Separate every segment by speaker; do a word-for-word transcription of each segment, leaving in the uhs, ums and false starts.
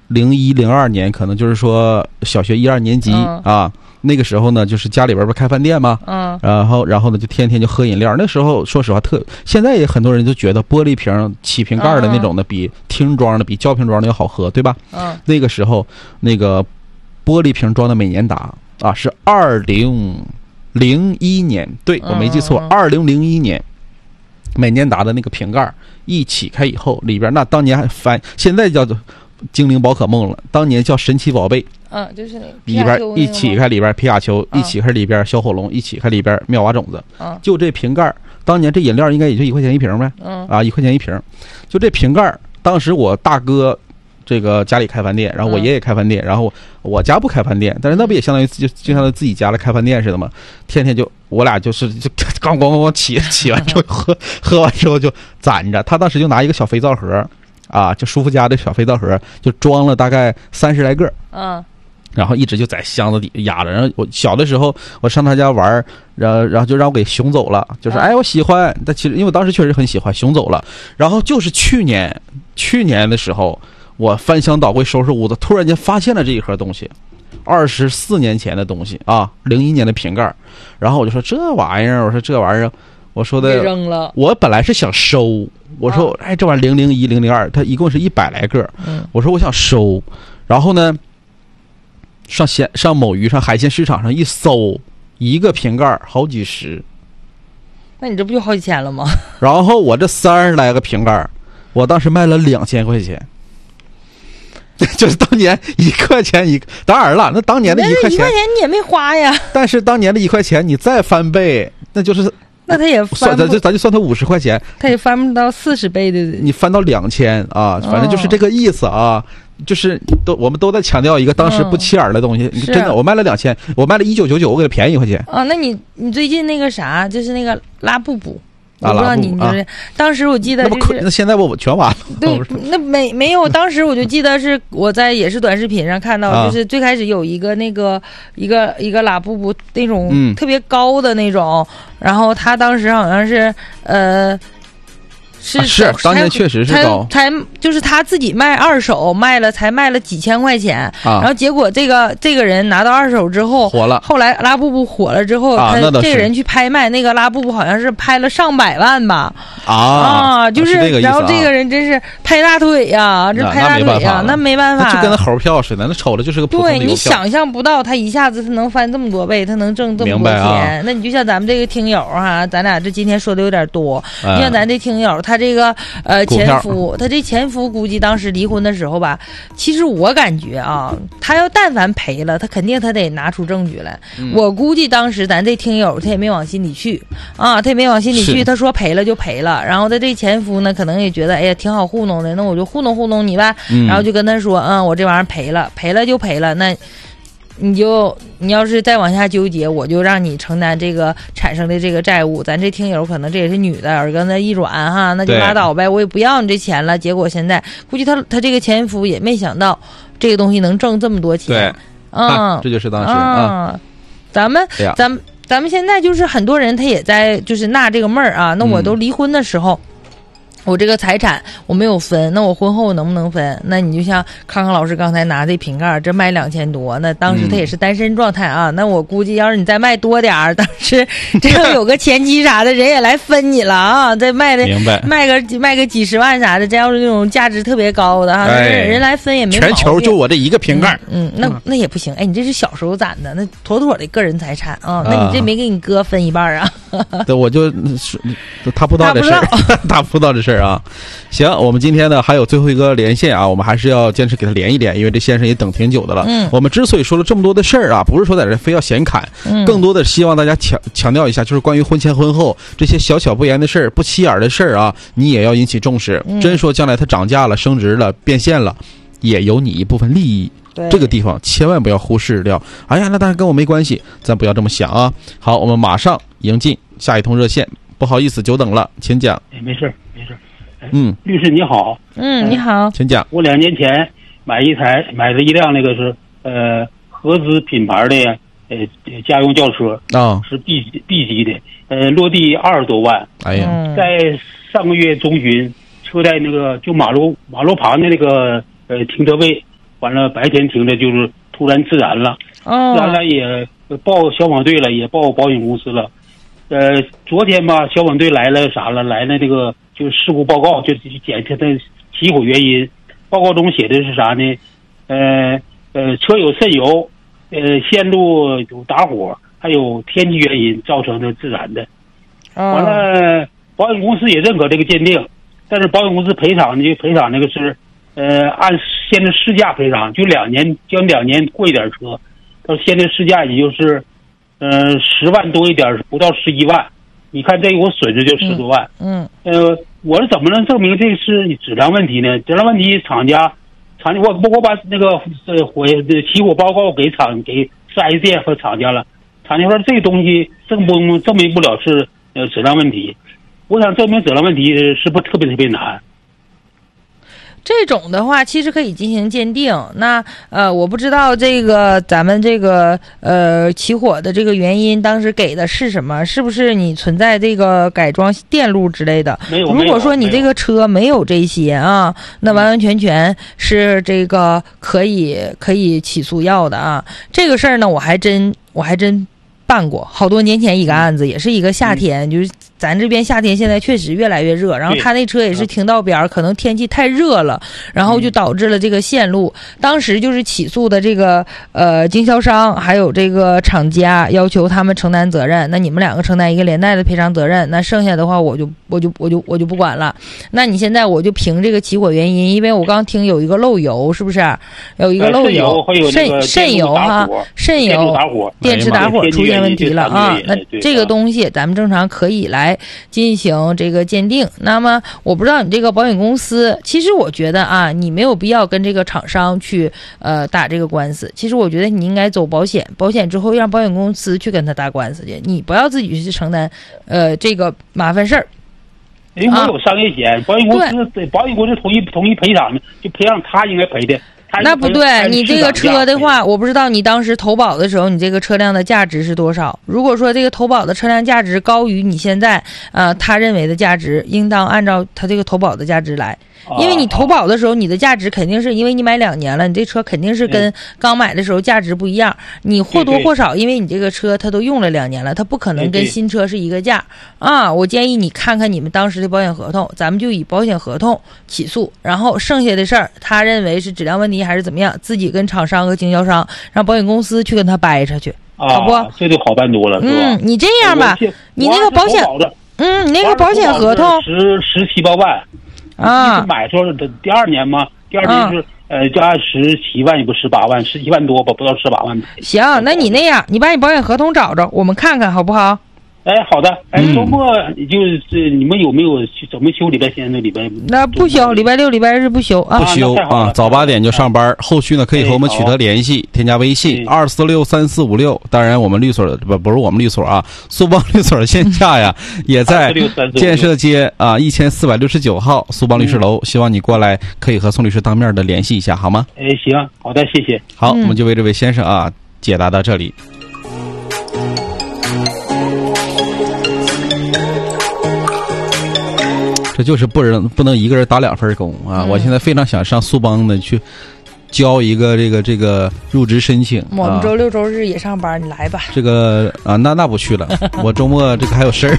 Speaker 1: 零一零二年，可能就是说小学一二年级、嗯、啊。那个时候呢，就是家里边不是开饭店吗？嗯，然后然后呢，就天天就喝饮料。那时候说实话，特现在也很多人就觉得玻璃瓶起瓶盖的那种的比听装的、比胶瓶装的要好喝，对吧？嗯，那个时候那个玻璃瓶装的美年达啊，是二零零一年，对我没记错，二零零一年美年达的那个瓶盖一起开以后，里边那当年还翻，现在叫做精灵宝可梦了，当年叫神奇宝贝。
Speaker 2: 嗯，就是
Speaker 1: 里边一起开里边皮卡丘，一起开里边小火龙，一起开里边妙蛙种子。嗯，就这瓶盖，当年这饮料应该也就一块钱一瓶呗。嗯，啊，一块钱一瓶。就这瓶盖，当时我大哥这个家里开饭店，然后我爷爷开饭店，然后我家不开饭店，但是那不也相当于就就相当于自己家来开饭店似的嘛？天天就我俩就是就咣咣咣咣起起完之后喝喝完之后就攒着。他当时就拿一个小肥皂盒啊，就舒肤佳的小肥皂盒，就装了大概三十来个。嗯。然后一直就在箱子底压着，然后我小的时候我上他家玩，然后然后就让我给熊走了，就是哎我喜欢，但其实因为我当时确实很喜欢，熊走了。然后就是去年去年的时候，我翻箱倒柜收拾屋子，突然间发现了这一盒东西，二十四年前的东西啊，零一年的瓶盖。然后我就说这玩意儿，我说这玩意儿，我说的
Speaker 2: 扔了。
Speaker 1: 我本来是想收，我说哎这玩意儿零零一零零二，它一共是一百来个，我说我想收，然后呢。上鲜上某鱼上海鲜市场上一搜，一个瓶盖好几十，
Speaker 2: 那你这不就好几千了吗？
Speaker 1: 然后我这三十来个瓶盖，我当时卖了两千块钱，就是当年一块钱一个。当然了，那当年的一块钱，一块
Speaker 2: 钱你也没花呀。
Speaker 1: 但是当年的一块钱，你再翻倍，那就是
Speaker 2: 那他也翻
Speaker 1: 算，咱就咱就算他五十块钱，
Speaker 2: 他也翻不到四十倍的。
Speaker 1: 你翻到两千啊，反正就是这个意思啊。就是都我们都在强调一个当时不起眼的东西，嗯、真的，我卖了两千，我卖了一九九九，我给他便宜一块钱。
Speaker 2: 啊，那你你最近那个啥，就是那个拉布布，我不知道你就是、啊、当时我记得就是，
Speaker 1: 那现在我全完了。
Speaker 2: 对，那没没有，当时我就记得是我在也是短视频上看到，啊、就是最开始有一个那个一个一个拉布布那种特别高的那种，嗯、然后他当时好像是呃。是、
Speaker 1: 啊、是，当年确实是高，
Speaker 2: 才就是他自己卖二手卖了，才卖了几千块钱，啊、然后结果这个这个人拿到二手之后
Speaker 1: 火了，
Speaker 2: 后来拉布布火了之后，
Speaker 1: 啊、
Speaker 2: 他这个人去拍卖，那个拉布布好像是拍了上百万吧，
Speaker 1: 啊
Speaker 2: 啊，就是，
Speaker 1: 是这个意思啊、
Speaker 2: 然后这个人真是拍大腿呀、啊，这拍大腿呀、啊，那没办法，
Speaker 1: 就跟那猴票似的，那瞅着就是个普通的邮票。
Speaker 2: 对，你想象不到他一下子他能翻这么多倍，他能挣这么多钱。
Speaker 1: 啊、
Speaker 2: 那你就像咱们这个听友哈、啊，咱俩这今天说的有点多，你、嗯、像咱这听友，他这个呃。呃，前夫，他这前夫估计当时离婚的时候吧，其实我感觉啊，他要但凡赔了，他肯定他得拿出证据来。嗯、我估计当时咱这听友他也没往心里去啊，他也没往心里去，他说赔了就赔了。然后他这前夫呢，可能也觉得哎呀挺好糊弄的，那我就糊弄糊弄你吧。嗯、然后就跟他说，嗯，我这玩意儿赔了，赔了就赔了，那。你就你要是再往下纠结，我就让你承担这个产生的这个债务。咱这听友可能这也是女的，耳根子一软哈，那就拉倒呗，我也不要你这钱了。结果现在估计他他这个前夫也没想到这个东西能挣这么多钱。
Speaker 1: 对，
Speaker 2: 嗯，
Speaker 1: 啊、这就是当时啊、
Speaker 2: 嗯，咱们、哎、咱们咱们现在就是很多人他也在就是纳这个闷儿啊。那我都离婚的时候。嗯我这个财产我没有分，那我婚后能不能分？那你就像康康老师刚才拿这瓶盖，这卖两千多，那当时他也是单身状态啊。嗯、那我估计要是你再卖多点儿，当时这个有个前妻啥的，人也来分你了啊。再卖的卖个卖个几十万啥的，这要是那种价值特别高的哈，哎、人来分也没毛病。
Speaker 1: 全球就我这一个瓶盖，
Speaker 2: 嗯，嗯那那也不行。哎，你这是小时候攒的，那妥妥的个人财产啊。那你这没给你哥分一半啊？
Speaker 1: 对，我就他不知道这事儿，他不知道这事儿。啊，行，我们今天呢还有最后一个连线啊，我们还是要坚持给他连一连，因为这先生也等挺久的了。嗯，我们之所以说了这么多的事儿啊，不是说在这非要闲侃，嗯，更多的希望大家强强调一下，就是关于婚前婚后这些小巧不言的事儿、不起眼的事儿啊，你也要引起重视。嗯、真说将来它涨价了、升值了、变现了，也有你一部分利益。这个地方千万不要忽视掉。哎呀，那当然跟我没关系，咱不要这么想啊。好，我们马上迎进下一通热线。不好意思，久等了，请讲。
Speaker 3: 哎，没事没事。嗯，律师你好。
Speaker 2: 嗯，你好，
Speaker 1: 请讲。
Speaker 3: 我两年前买一台买了一辆那个是呃合资品牌的呃家用轿车啊，哦、是 B B 级的，呃落地二十多万。
Speaker 1: 哎呀，
Speaker 3: 在上个月中旬，车在那个就马路马路旁的那个呃停车位完了白天停着就是突然自燃了，
Speaker 2: 哦，
Speaker 3: 自燃了也报消防队了，也报保险公司了。呃，昨天吧，消防队来了啥了？来了这个就是事故报告，就检测的起火原因。报告中写的是啥呢？呃呃，车有渗油，呃，线路有打火，还有天气原因造成的自燃的。完了，保险公司也认可这个鉴定，但是保险公司赔偿呢，赔偿那个是呃按现在市价赔偿，就两年将两年过一点车，到现在市价也就是呃十万多一点，不到十一万。你看这我损失就十多万。
Speaker 2: 嗯。
Speaker 3: 呃，我是怎么能证明这是质量问题呢？质量问题，厂家，厂家我我把那个呃火起火报告给厂给四 S 店和厂家了，厂家说这个东西证不证明不了是呃质量问题。我想证明质量问题是不特别特别难。
Speaker 2: 这种的话，其实可以进行鉴定。那呃，我不知道这个咱们这个呃起火的这个原因，当时给的是什么？是不是你存在这个改装电路之类的？
Speaker 3: 没有。
Speaker 2: 如果说你这个车没有这些啊，那完完全全是这个可以可以起诉要的啊。这个事儿呢，我还真我还真办过，好多年前一个案子，也是一个夏天，嗯、就是咱这边夏天现在确实越来越热，然后他那车也是停到边儿，可能天气太热了，然后就导致了这个线路。当时就是起诉的这个呃经销商还有这个厂家，要求他们承担责任。那你们两个承担一个连带的赔偿责任，那剩下的话我就我就我就我就不管了。那你现在我就凭这个起火原因，因为我刚听有一个漏油，是不是？有一个漏油，渗渗油哈，渗油，电池打火出现问题了啊。那这个东西咱们正常可以来进行这个鉴定。那么我不知道你这个保险公司，其实我觉得啊，你没有必要跟这个厂商去呃打这个官司。其实我觉得你应该走保险，保险之后让保险公司去跟他打官司去，你不要自己去承担呃这个麻烦事儿。
Speaker 3: 因为我有商业险，保险公司对保险公司同意同意赔偿的，就赔偿他应该赔的。
Speaker 2: 那不对，你这个车的话，我不知道你当时投保的时候，你这个车辆的价值是多少？如果说这个投保的车辆价值高于你现在呃他认为的价值，应当按照他这个投保的价值来。因为你投保的时候，你的价值肯定是因为你买两年了，你这车肯定是跟刚买的时候价值不一样。你或多或少，因为你这个车它都用了两年了，它不可能跟新车是一个价啊。我建议你看看你们当时的保险合同，咱们就以保险合同起诉，然后剩下的事儿，他认为是质量问题还是怎么样，自己跟厂商和经销商让保险公司去跟他掰扯去，好不？
Speaker 3: 啊，这就好办多了，是吧？
Speaker 2: 嗯，你这样吧，你那个保险，嗯，你那个保险合同
Speaker 3: 十十七八万。
Speaker 2: 啊，
Speaker 3: 买的时候第二年嘛，第二年是、啊、呃加十七万，也不十八万，十七万多吧，不到十八万。
Speaker 2: 行，那你那样，你把你保险合同找着，我们看看好不好？
Speaker 3: 哎，好的。哎，周末就是你们有没有怎么休礼拜天的礼拜？
Speaker 2: 那不休，礼拜六、礼拜日不休啊，
Speaker 1: 不休啊，早八点就上班。后续呢，可以和我们取得联系，添加微信二四六三四五六。当然，我们律所不不是我们律所啊，苏邦律所线下呀也在建设街啊一千四百六十九号苏邦律师楼，希望你过来可以和宋律师当面的联系一下，好吗？
Speaker 3: 哎，行，好的，谢谢。
Speaker 1: 好，我们就为这位先生啊解答到这里。这就是不能不能一个人打两份工啊！嗯、我现在非常想上苏邦的去交一个这个这个入职申请。
Speaker 2: 我们周六周日也上班，你来吧。
Speaker 1: 这个啊，那那不去了，我周末这个还有事儿。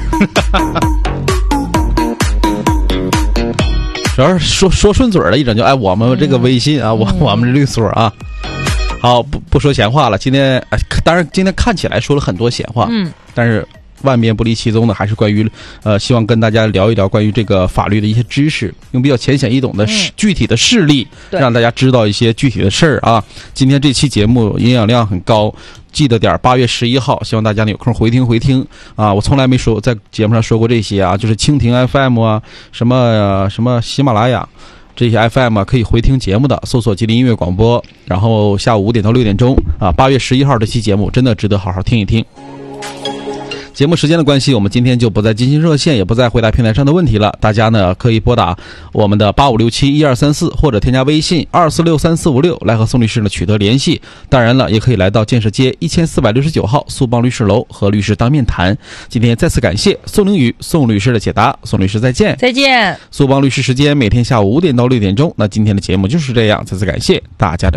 Speaker 1: 主要是说说顺嘴了，一整就哎，我们这个微信啊，嗯、我我们这律所啊。好，不不说闲话了。今天哎，当然今天看起来说了很多闲话，
Speaker 2: 嗯，
Speaker 1: 但是。万变不离其宗的还是关于呃希望跟大家聊一聊关于这个法律的一些知识，用比较浅显易懂的、嗯、具体的事例让大家知道一些具体的事儿啊。今天这期节目营养量很高，记得点八月十一号，希望大家有空回听回听啊。我从来没说在节目上说过这些啊，就是蜻蜓 F M 啊，什么、呃、什么喜马拉雅这些 F M 啊，可以回听节目的，搜索吉林音乐广播，然后下午五点到六点钟啊，八月十一号这期节目真的值得好好听一听。节目时间的关系，我们今天就不再进行热线，也不再回答平台上的问题了。大家呢可以拨打我们的八五六七一二三四，或者添加微信二四六三四五六来和宋律师呢取得联系。当然了，也可以来到建设街一千四百六十九号苏邦律师楼和律师当面谈。今天再次感谢宋凌宇宋律师的解答，宋律师再见。
Speaker 2: 再见。
Speaker 1: 苏邦律师时间每天下午五点到六点钟。那今天的节目就是这样，再次感谢大家的